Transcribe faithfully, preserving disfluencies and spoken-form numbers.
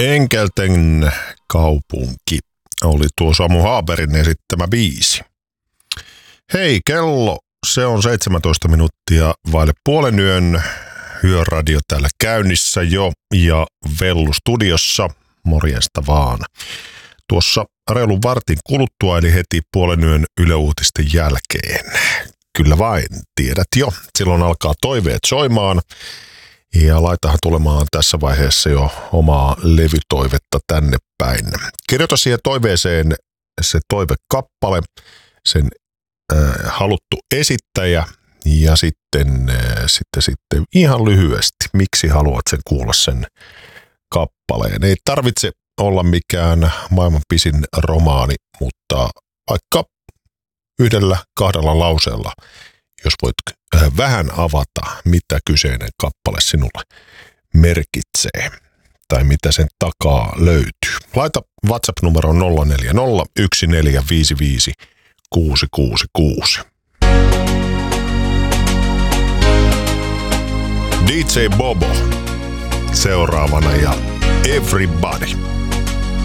Enkelten kaupunki oli tuo Samu Haaberin esittämä biisi. Hei, kello, se on seitsemäntoista minuuttia vaille puolen yön. Yöradio täällä käynnissä jo ja Vellu studiossa. Morjesta vaan. Tuossa reilun vartin kuluttua, eli heti puolen yön Yle Uutisten jälkeen. Kyllä vain, tiedät jo. Silloin alkaa toiveet soimaan. Ja laitahan tulemaan tässä vaiheessa jo omaa levytoivetta tänne päin. Kirjoita siihen toiveeseen se toivekappale, sen äh, haluttu esittäjä ja sitten, äh, sitten, sitten ihan lyhyesti, miksi haluat sen kuulla sen kappaleen. Ei tarvitse olla mikään maailman pisin romaani, mutta vaikka yhdellä kahdella lauseella, jos voit vähän avata, mitä kyseinen kappale sinulle merkitsee tai mitä sen takaa löytyy. Laita WhatsApp-numero nolla neljä nolla yksi neljä viisi viisi kuusi kuusi kuusi. D J Bobo seuraavana ja Everybody.